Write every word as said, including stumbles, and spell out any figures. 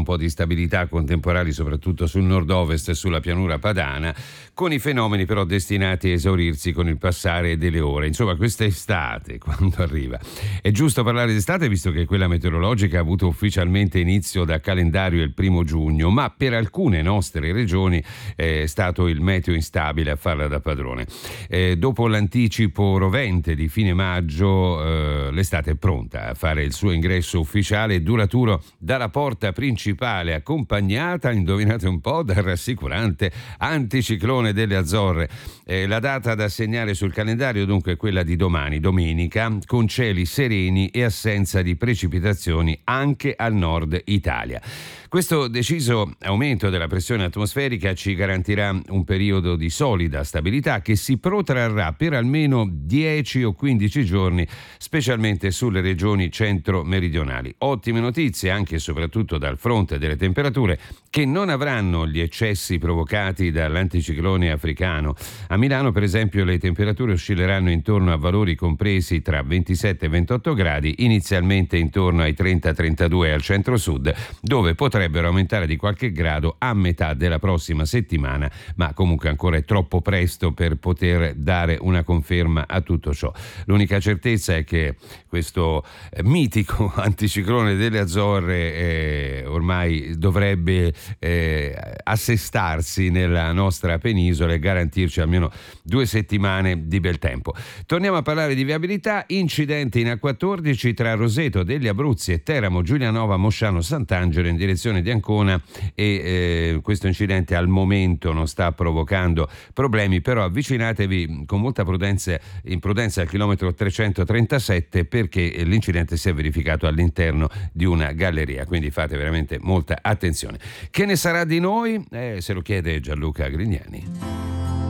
un po' di stabilità con temporali soprattutto sul nord-ovest e sulla pianura padana, con i fenomeni però destinati a esaurirsi con il passare delle ore. Insomma, questa estate, quando arriva? È giusto parlare di estate visto che quella meteorologica ha avuto ufficialmente inizio da calendario il primo giugno, ma per alcune nostre regioni è stato il meteo instabile a farla da padrone. Eh, dopo l'anticipo rovente di fine maggio, eh, l'estate è pronta a fare il suo ingresso ufficiale e duraturo dalla porta principale, accompagnata, indovinate un po', dal rassicurante anticiclone delle Azzorre. Eh, la data da segnare sul calendario dunque è quella di domani, domenica, con cieli sereni e assenza di precipitazioni anche al nord Italia. Questo deciso aumento della pressione atmosferica ci garantirà un periodo di solida stabilità che si protrarrà per almeno dieci o quindici giorni, specialmente sulle regioni centro-meridionali. Ottime notizie anche e soprattutto dal fronte delle temperature, che non avranno gli eccessi provocati dall'anticiclone africano. A Milano, per esempio, le temperature oscilleranno intorno a valori compresi tra ventisette e ventotto gradi, inizialmente intorno ai trenta trentadue al centro-sud, dove potrebbero aumentare di qualche grado a metà della prossima settimana, ma comunque ancora è troppo presto per poter dare una conferma a tutto ciò. L'unica certezza è che questo eh, mitico anticiclone delle Azzorre eh, ormai dovrebbe eh, assestarsi nella nostra penisola e garantirci almeno due settimane di bel tempo. Torniamo a parlare di viabilità. Incidente in A quattordici tra Roseto degli Abruzzi e Teramo Giulianova Mosciano Sant'Angelo in direzione di Ancona, e eh, questo incidente al momento non sta provocando problemi, però avvicinatevi con molta prudenza, imprudenza al chilometro trecentotrentasette, perché l'incidente si è verificato all'interno di una galleria, quindi fate veramente molta attenzione. Che ne sarà di noi? Eh, se lo chiede Gianluca Grignani.